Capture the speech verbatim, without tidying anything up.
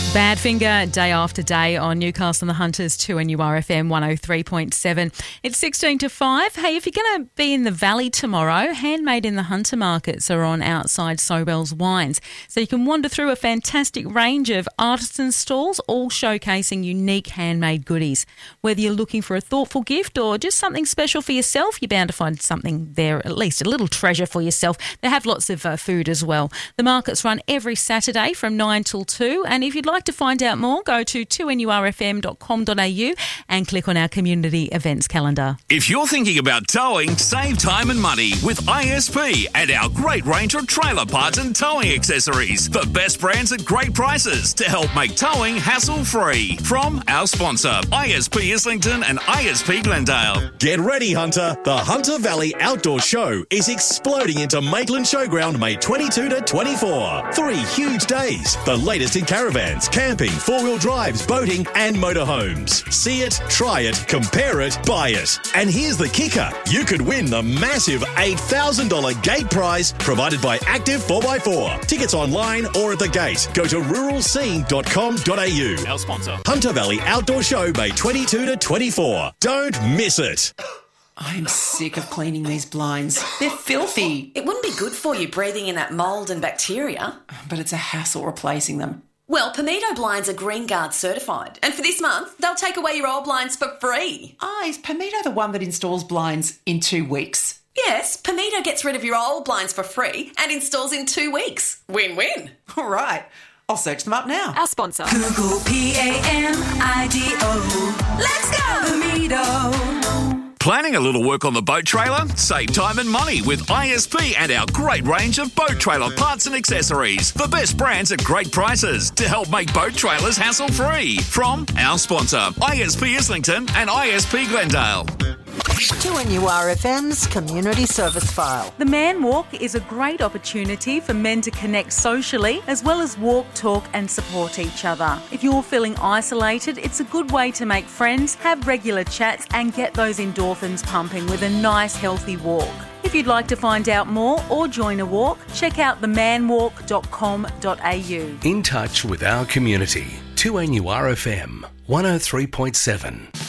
Badfinger, day after day on Newcastle and the Hunters, two N U R F M one oh three point seven. It's sixteen to five. Hey, if you're going to be in the Valley tomorrow, Handmade in the Hunter markets are on outside Sobel's Wines. So you can wander through a fantastic range of artisan stalls, all showcasing unique handmade goodies. Whether you're looking for a thoughtful gift or just something special for yourself, you're bound to find something there, at least a little treasure for yourself. They have lots of uh, food as well. The markets run every Saturday from nine till two, and if you'd like to find out more, go to two N U R F M dot com dot a u and click on our community events calendar. If you're thinking about towing, save time and money with I S P and our great range of trailer parts and towing accessories. The best brands at great prices to help make towing hassle-free. From our sponsor, I S P Islington and I S P Glendale. Get ready, Hunter. The Hunter Valley Outdoor Show is exploding into Maitland Showground May twenty-second to twenty-fourth. Three huge days. The latest in caravans, camping, four-wheel drives, boating and motorhomes. See it, try it, compare it, buy it. And here's the kicker. You could win the massive eight thousand dollars gate prize provided by Active four by four. Tickets online or at the gate. Go to rural scene dot com dot a u. Our sponsor. Hunter Valley Outdoor Show May twenty-second to twenty-fourth. Don't miss it. I'm sick of cleaning these blinds. They're filthy. It wouldn't be good for you breathing in that mould and bacteria. But it's a hassle replacing them. Well, Palmetto blinds are Green Guard certified. And for this month, they'll take away your old blinds for free. Ah, is Palmetto the one that installs blinds in two weeks? Yes, Palmetto gets rid of your old blinds for free and installs in two weeks. Win-win. All right. I'll search them up now. Our sponsor. Google P A M I D O. Let's go! Palmetto. Planning a little work on the boat trailer? Save time and money with I S P and our great range of boat trailer parts and accessories. The best brands at great prices to help make boat trailers hassle-free. From our sponsor, I S P Islington and I S P Glendale. two N U R F M's Community Service File. The Man Walk is a great opportunity for men to connect socially as well as walk, talk and support each other. If you're feeling isolated, it's a good way to make friends, have regular chats and get those endorphins pumping with a nice healthy walk. If you'd like to find out more or join a walk, check out the man walk dot com dot a u. In touch with our community. two N U R F M one oh three point seven.